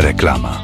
Reklama.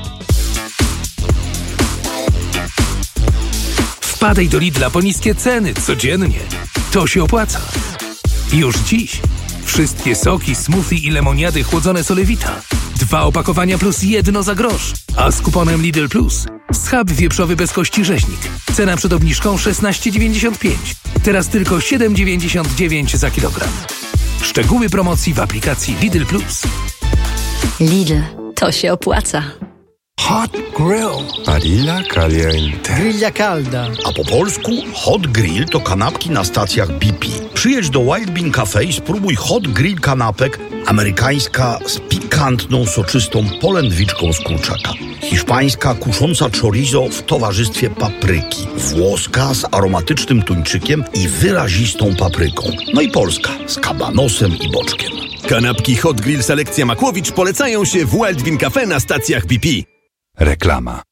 Wpadaj do Lidla po niskie ceny codziennie. To się opłaca. Już dziś. Wszystkie soki, smoothie i lemoniady chłodzone Solewita. 2 opakowania plus 1 za grosz. A z kuponem Lidl Plus schab wieprzowy bez kości rzeźnik. Cena przed obniżką 16,95. Teraz tylko 7,99 za kilogram. Szczegóły promocji w aplikacji Lidl Plus. Lidl, to się opłaca. Hot grill. Barilla caliente. Grilla calda. A po polsku hot grill to kanapki na stacjach BP. Przyjedź do Wild Bean Cafe i spróbuj hot grill kanapek, amerykańska z pikantną, soczystą polędwiczką z kurczaka. Hiszpańska kusząca chorizo w towarzystwie papryki. Włoska z aromatycznym tuńczykiem i wyrazistą papryką. No i polska z kabanosem i boczkiem. Kanapki Hot Grill Selekcja Makłowicz polecają się w Wild Bean Cafe na stacjach BP. Reklama.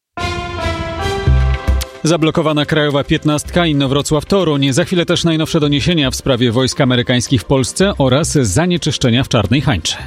Zablokowana Krajowa 15 Inowrocław-Toruń. Za chwilę też najnowsze doniesienia w sprawie wojsk amerykańskich w Polsce oraz zanieczyszczenia w Czarnej Hańczy.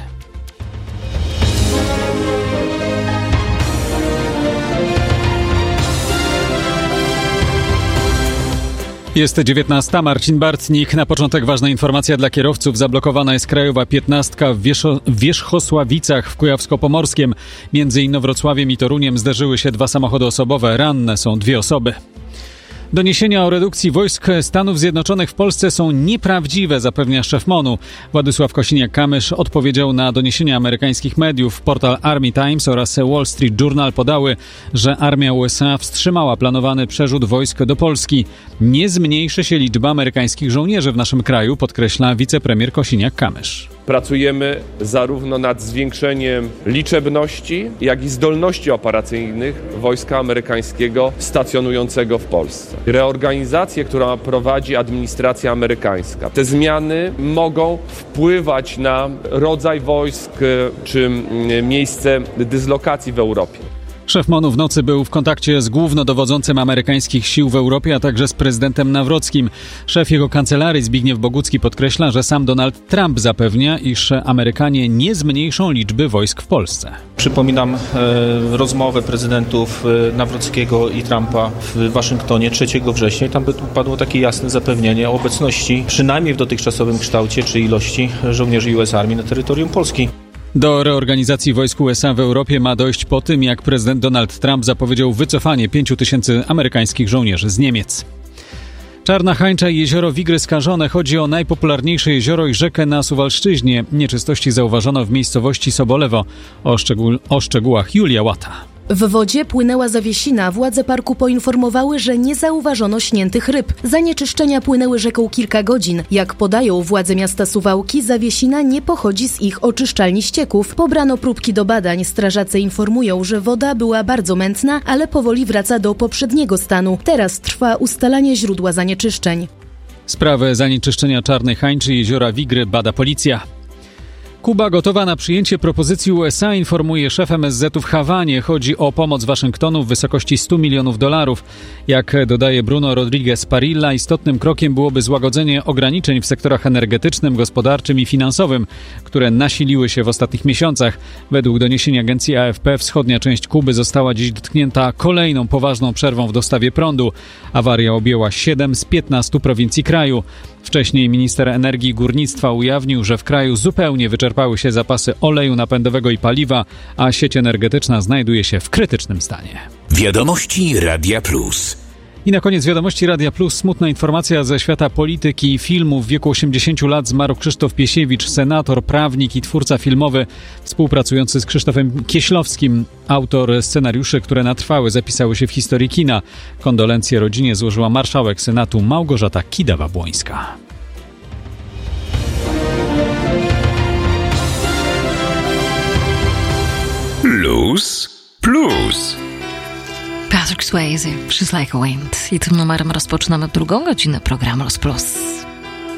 Jest 19. Marcin Bartnik. Na początek ważna informacja dla kierowców. Zablokowana jest Krajowa 15 w Wierzchosławicach w Kujawsko-Pomorskiem. Między Inowrocławiem i Toruniem zderzyły się 2 samochody osobowe. Ranne są 2 osoby. Doniesienia o redukcji wojsk Stanów Zjednoczonych w Polsce są nieprawdziwe, zapewnia szef MON-u. Władysław Kosiniak-Kamysz odpowiedział na doniesienia amerykańskich mediów. Portal Army Times oraz Wall Street Journal podały, że armia USA wstrzymała planowany przerzut wojsk do Polski. Nie zmniejszy się liczba amerykańskich żołnierzy w naszym kraju, podkreśla wicepremier Kosiniak-Kamysz. Pracujemy zarówno nad zwiększeniem liczebności, jak i zdolności operacyjnych wojska amerykańskiego stacjonującego w Polsce. Reorganizację, którą prowadzi administracja amerykańska. Te zmiany mogą wpływać na rodzaj wojsk czy miejsce dyslokacji w Europie. Szef MON-u w nocy był w kontakcie z głównodowodzącym amerykańskich sił w Europie, a także z prezydentem Nawrockim. Szef jego kancelarii Zbigniew Bogucki podkreśla, że sam Donald Trump zapewnia, iż Amerykanie nie zmniejszą liczby wojsk w Polsce. Przypominam rozmowę prezydentów Nawrockiego i Trumpa w Waszyngtonie 3 września. Tam padło takie jasne zapewnienie o obecności, przynajmniej w dotychczasowym kształcie czy ilości żołnierzy US Army na terytorium Polski. Do reorganizacji wojsk USA w Europie ma dojść po tym, jak prezydent Donald Trump zapowiedział wycofanie 5 000 amerykańskich żołnierzy z Niemiec. Czarna Hańcza i jezioro Wigry skażone. Chodzi o najpopularniejsze jezioro i rzekę na Suwalszczyźnie. Nieczystości zauważono w miejscowości Sobolewo. O szczegółach Julia Łata. W wodzie płynęła zawiesina. Władze parku poinformowały, że nie zauważono śniętych ryb. Zanieczyszczenia płynęły rzeką kilka godzin. Jak podają władze miasta Suwałki, zawiesina nie pochodzi z ich oczyszczalni ścieków. Pobrano próbki do badań. Strażacy informują, że woda była bardzo mętna, ale powoli wraca do poprzedniego stanu. Teraz trwa ustalanie źródła zanieczyszczeń. Sprawę zanieczyszczenia Czarnej Hańczy i jeziora Wigry bada policja. Kuba gotowa na przyjęcie propozycji USA, informuje szef MSZ-u w Hawanie. Chodzi o pomoc Waszyngtonu w wysokości $100 milionów. Jak dodaje Bruno Rodriguez Parilla, istotnym krokiem byłoby złagodzenie ograniczeń w sektorach energetycznym, gospodarczym i finansowym, które nasiliły się w ostatnich miesiącach. Według doniesień agencji AFP wschodnia część Kuby została dziś dotknięta kolejną poważną przerwą w dostawie prądu. Awaria objęła 7 z 15 prowincji kraju. Wcześniej minister energii i górnictwa ujawnił, że w kraju zupełnie wyczerpały się zapasy oleju napędowego i paliwa, a sieć energetyczna znajduje się w krytycznym stanie. Wiadomości Radia Plus. I na koniec wiadomości Radia Plus smutna informacja ze świata polityki i filmu. W wieku 80 lat zmarł Krzysztof Piesiewicz, senator, prawnik i twórca filmowy, współpracujący z Krzysztofem Kieślowskim. Autor scenariuszy, które na trwałe zapisały się w historii kina. Kondolencje rodzinie złożyła marszałek Senatu Małgorzata Kidawa-Błońska. Plus Plus. Patrick Swayze, She's Like a Wind. I tym numerem rozpoczynamy drugą godzinę programu Los Plus.